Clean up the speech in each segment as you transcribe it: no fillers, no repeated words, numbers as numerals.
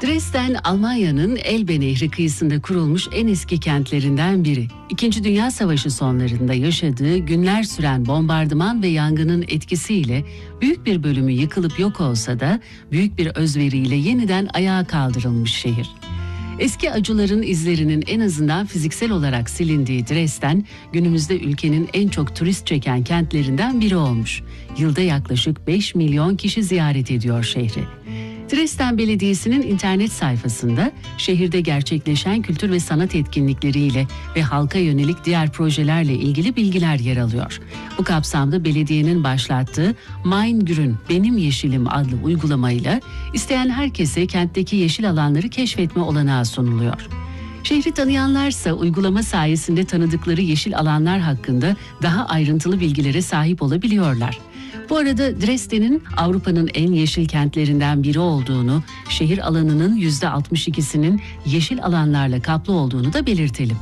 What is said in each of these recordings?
Dresden, Almanya'nın Elbe Nehri kıyısında kurulmuş en eski kentlerinden biri. İkinci Dünya Savaşı sonlarında yaşadığı günler süren bombardıman ve yangının etkisiyle büyük bir bölümü yıkılıp yok olsa da büyük bir özveriyle yeniden ayağa kaldırılmış şehir. Eski acıların izlerinin en azından fiziksel olarak silindiği Dresden, günümüzde ülkenin en çok turist çeken kentlerinden biri olmuş. Yılda yaklaşık 5 milyon kişi ziyaret ediyor şehri. Dresden Belediyesi'nin internet sayfasında şehirde gerçekleşen kültür ve sanat etkinlikleriyle ve halka yönelik diğer projelerle ilgili bilgiler yer alıyor. Bu kapsamda belediyenin başlattığı Mein Grün, Benim Yeşilim adlı uygulamayla isteyen herkese kentteki yeşil alanları keşfetme olanağı sunuluyor. Şehri tanıyanlarsa uygulama sayesinde tanıdıkları yeşil alanlar hakkında daha ayrıntılı bilgilere sahip olabiliyorlar. Bu arada Dresden'in Avrupa'nın en yeşil kentlerinden biri olduğunu, şehir alanının %62'sinin yeşil alanlarla kaplı olduğunu da belirtelim.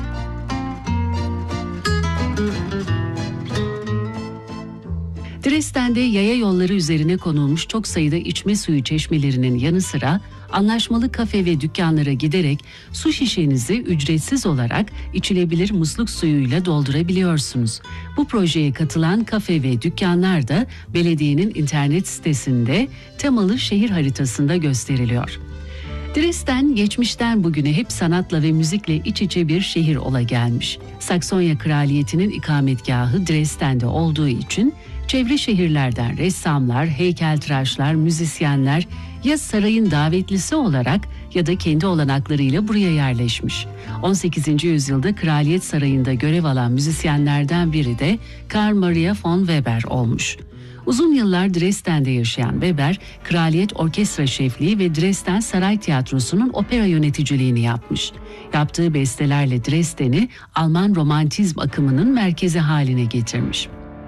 Dresden'de yaya yolları üzerine konulmuş çok sayıda içme suyu çeşmelerinin yanı sıra anlaşmalı kafe ve dükkanlara giderek su şişenizi ücretsiz olarak içilebilir musluk suyuyla doldurabiliyorsunuz. Bu projeye katılan kafe ve dükkanlar da belediyenin internet sitesinde temalı şehir haritasında gösteriliyor. Dresden geçmişten bugüne hep sanatla ve müzikle iç içe bir şehir ola gelmiş. Saksonya Kraliyeti'nin ikametgahı Dresden'de olduğu için çevre şehirlerden ressamlar, heykeltıraşlar, müzisyenler ya sarayın davetlisi olarak ya da kendi olanaklarıyla buraya yerleşmiş. 18. yüzyılda Kraliyet Sarayı'nda görev alan müzisyenlerden biri de Karl Maria von Weber olmuş. Uzun yıllar Dresden'de yaşayan Weber, Kraliyet Orkestra Şefliği ve Dresden Saray Tiyatrosu'nun opera yöneticiliğini yapmış. Yaptığı bestelerle Dresden'i Alman romantizm akımının merkezi haline getirmiş.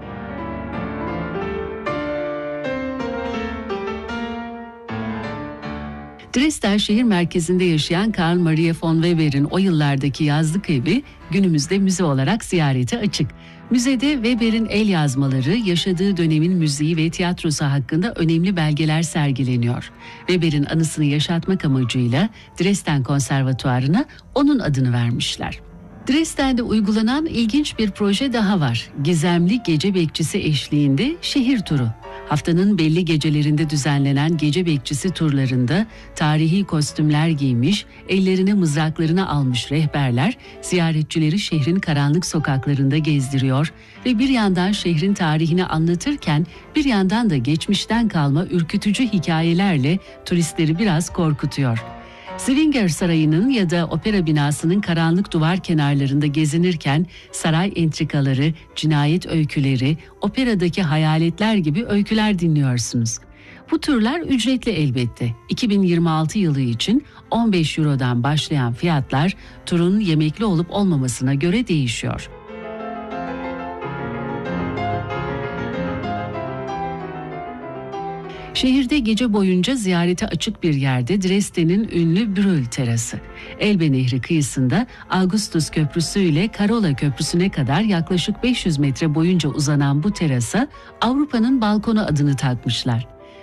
Dresden şehir merkezinde yaşayan Karl Maria von Weber'in o yıllardaki yazlık evi günümüzde müze olarak ziyarete açık. Müzede Weber'in el yazmaları, yaşadığı dönemin müziği ve tiyatrosu hakkında önemli belgeler sergileniyor. Weber'in anısını yaşatmak amacıyla Dresden Konservatuvarı'na onun adını vermişler. Dresden'de uygulanan ilginç bir proje daha var. Gizemli gece bekçisi eşliğinde şehir turu. Haftanın belli gecelerinde düzenlenen gece bekçisi turlarında tarihi kostümler giymiş, ellerine mızraklarını almış rehberler ziyaretçileri şehrin karanlık sokaklarında gezdiriyor ve bir yandan şehrin tarihini anlatırken bir yandan da geçmişten kalma ürkütücü hikayelerle turistleri biraz korkutuyor. Zwinger Sarayı'nın ya da opera binasının karanlık duvar kenarlarında gezinirken saray entrikaları, cinayet öyküleri, operadaki hayaletler gibi öyküler dinliyorsunuz. Bu turlar ücretli elbette. 2026 yılı için 15 Euro'dan başlayan fiyatlar turun yemekli olup olmamasına göre değişiyor. Şehirde gece boyunca ziyarete açık bir yerde Dresden'in ünlü Brühl Terası. Elbe Nehri kıyısında Augustus Köprüsü ile Karola Köprüsü'ne kadar yaklaşık 500 metre boyunca uzanan bu terasa Avrupa'nın balkonu adını takmışlar.